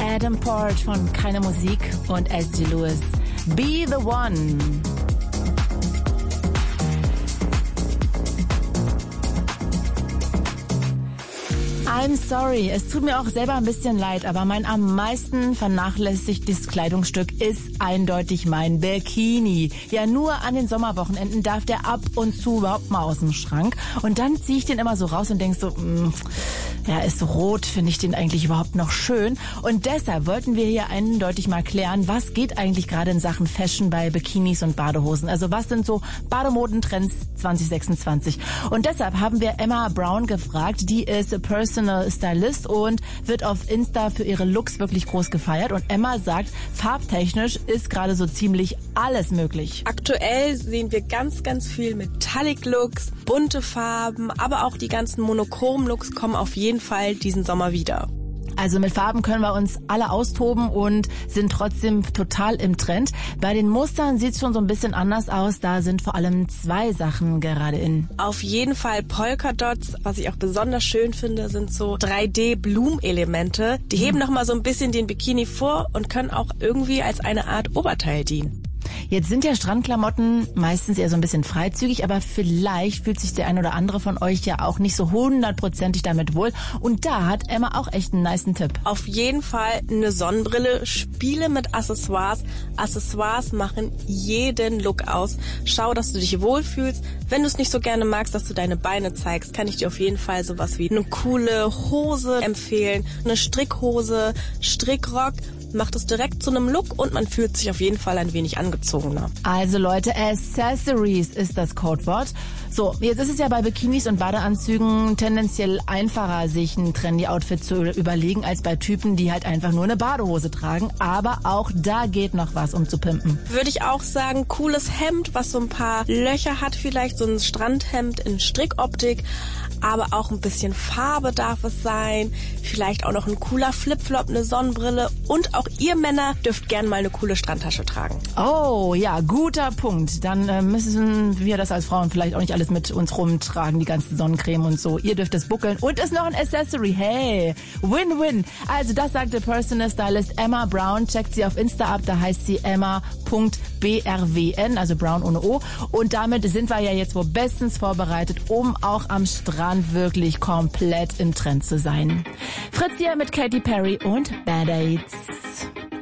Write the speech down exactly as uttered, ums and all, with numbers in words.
Adam Porch von Keine Musik und S G Lewis. Be the One. I'm sorry, es tut mir auch selber ein bisschen leid, aber mein am meisten vernachlässigtes Kleidungsstück ist eindeutig mein Bikini. Ja, nur an den Sommerwochenenden darf der ab und zu überhaupt mal aus dem Schrank. Und dann ziehe ich den immer so raus und denk so, mh, ja, ist so rot, finde ich den eigentlich überhaupt noch schön. Und deshalb wollten wir hier eindeutig mal klären, was geht eigentlich gerade in Sachen Fashion bei Bikinis und Badehosen? Also was sind so Bademodentrends zwanzig sechsundzwanzig? Und deshalb haben wir Emma Brown gefragt, die ist a Personal Stylist und wird auf Insta für ihre Looks wirklich groß gefeiert. Und Emma sagt, farbtechnisch ist gerade so ziemlich alles möglich. Aktuell sehen wir ganz, ganz viel Metallic-Looks, bunte Farben, aber auch die ganzen Monochrom-Looks kommen auf jeden Fall diesen Sommer wieder. Also mit Farben können wir uns alle austoben und sind trotzdem total im Trend. Bei den Mustern sieht es schon so ein bisschen anders aus. Da sind vor allem zwei Sachen gerade in. Auf jeden Fall Polkadots. Was ich auch besonders schön finde, sind so drei D-Blumelemente. Die heben nochmal so ein bisschen den Bikini vor und können auch irgendwie als eine Art Oberteil dienen. Jetzt sind ja Strandklamotten meistens eher so ein bisschen freizügig, aber vielleicht fühlt sich der ein oder andere von euch ja auch nicht so hundertprozentig damit wohl. Und da hat Emma auch echt einen nicen Tipp. Auf jeden Fall eine Sonnenbrille, spiele mit Accessoires. Accessoires machen jeden Look aus. Schau, dass du dich wohlfühlst. Wenn du es nicht so gerne magst, dass du deine Beine zeigst, kann ich dir auf jeden Fall sowas wie eine coole Hose empfehlen. Eine Strickhose, Strickrock. Macht es direkt zu einem Look und man fühlt sich auf jeden Fall ein wenig angezogener. Also Leute, Accessories ist das Codewort. So, jetzt ist es ja bei Bikinis und Badeanzügen tendenziell einfacher, sich ein trendy Outfit zu überlegen, als bei Typen, die halt einfach nur eine Badehose tragen. Aber auch da geht noch was, um zu pimpen. Würde ich auch sagen, cooles Hemd, was so ein paar Löcher hat, vielleicht so ein Strandhemd in Strickoptik. Aber auch ein bisschen Farbe darf es sein. Vielleicht auch noch ein cooler Flipflop, eine Sonnenbrille. Und auch ihr Männer dürft gerne mal eine coole Strandtasche tragen. Oh, ja, guter Punkt. Dann äh, müssen wir das als Frauen vielleicht auch nicht alles mit uns rumtragen, die ganze Sonnencreme und so. Ihr dürft es buckeln. Und ist noch ein Accessory. Hey, Win-Win. Also das sagte Personal Stylist Emma Brown. Checkt sie auf Insta ab. Da heißt sie emma punkt b r w n, also Brown ohne O. Und damit sind wir ja jetzt wohl bestens vorbereitet, um auch am Strand wirklich komplett im Trend zu sein. Fritz hier mit Katy Perry und Bad Aids.